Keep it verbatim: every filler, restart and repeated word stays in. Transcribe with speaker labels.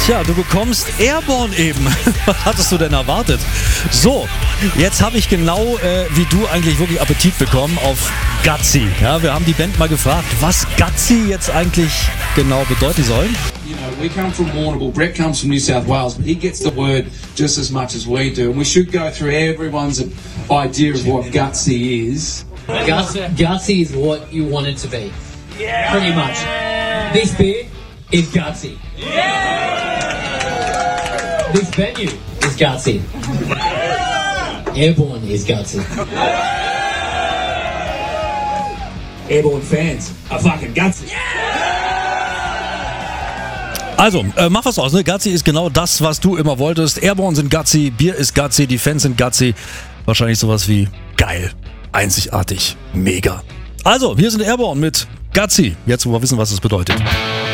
Speaker 1: Tja, du bekommst Airborne eben. Was hattest du denn erwartet? So, jetzt habe ich genau äh, wie du eigentlich wirklich Appetit bekommen auf Gutsy. Ja, wir haben die Band mal gefragt, was Gutsy jetzt eigentlich genau bedeuten soll.
Speaker 2: You know, we come from Warrnambool. Brett comes from New South Wales, but he gets the word just as much as we do. And we should go through everyone's idea of what Gutsy is.
Speaker 3: Guts, gutsy is what you want it to be. Yeah. Pretty much. This beer is gutsy. Yeah. This venue is gutsy. Airborne is gutsy.
Speaker 2: Airborne fans are fucking gutsy.
Speaker 1: Also, äh, mach was aus, ne? Gutsy ist genau das, was du immer wolltest. Airborne sind gutsy, Bier ist gutsy, die Fans sind gutsy. Wahrscheinlich sowas wie geil, einzigartig, mega. Also, wir sind Airborne mit Gutsy. Jetzt wollen wir wissen, was es bedeutet.